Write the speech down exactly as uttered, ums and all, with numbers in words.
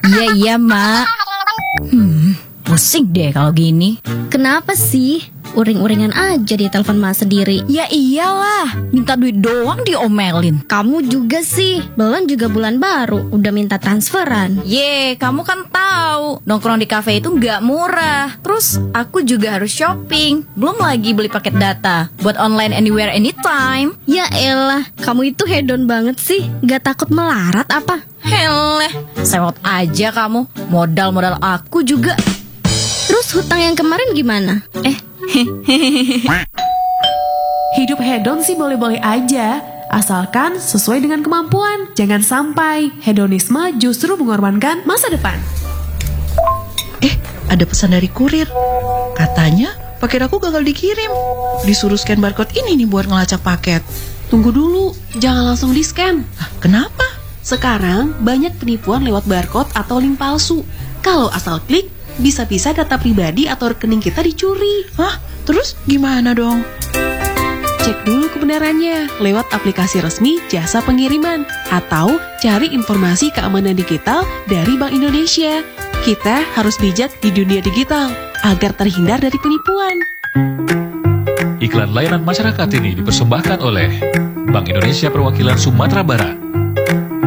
Iya, iya, Mak. Hmm, pusing deh kalau gini. Kenapa sih? Uring-uringan aja di telepon Mas sendiri. Ya iyalah, minta duit doang diomelin. Kamu juga sih, belum juga bulan baru, udah minta transferan. Ye, kamu kan tahu nongkrong di kafe itu nggak murah. Terus aku juga harus shopping. Belum lagi beli paket data buat online anywhere anytime. Ya elah, kamu itu hedon banget sih. Gak takut melarat apa? Heleh, sewot aja kamu. Modal-modal aku juga. Terus hutang yang kemarin gimana? Eh, Hidup hedon sih boleh-boleh aja, asalkan sesuai dengan kemampuan. Jangan sampai hedonisme justru mengorbankan masa depan. Eh, ada pesan dari kurir. Katanya paket aku gagal dikirim. Disuruh scan barcode ini nih buat ngelacak paket. Tunggu dulu, jangan langsung di-scan. Ah, kenapa? Sekarang banyak penipuan lewat barcode atau link palsu. Kalau asal klik, bisa-bisa data pribadi atau rekening kita dicuri. Hah? Terus gimana dong? Cek dulu kebenarannya lewat aplikasi resmi jasa pengiriman atau cari informasi keamanan digital dari Bank Indonesia. Kita harus bijak di dunia digital agar terhindar dari penipuan. Iklan layanan masyarakat ini dipersembahkan oleh Bank Indonesia Perwakilan Sumatera Barat.